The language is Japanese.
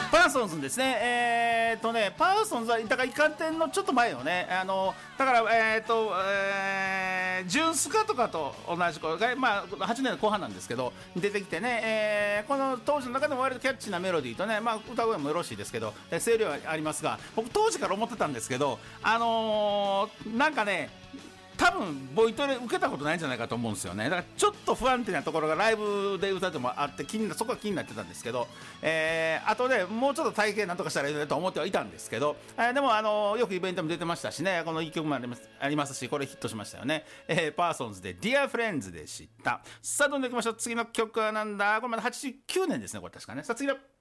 パーソンズですね。パーソンズはだからイカ天のちょっと前よね。だからジュンスカとかと同じ子が、まあ8年の後半なんですけど出てきてね、この当時の中でも割とキャッチーなメロディーとね、まあ歌声もよろしいですけど、声量はありますが、僕当時から思ってたんですけど、なんかね。多分ボイトレ受けたことないんじゃないかと思うんですよね。だからちょっと不安定なところがライブで歌ってもあってそこは気になってたんですけど、あとでもうちょっと体型なんとかしたらいいのと思ってはいたんですけど、でもよくイベントも出てましたしね、この1曲もありますし、これヒットしましたよね。パーソンズで Dear Friends でした。さあどんどんいきましょう。次の曲はなんだ、これまだ89年ですね、これ確かね。さあ次の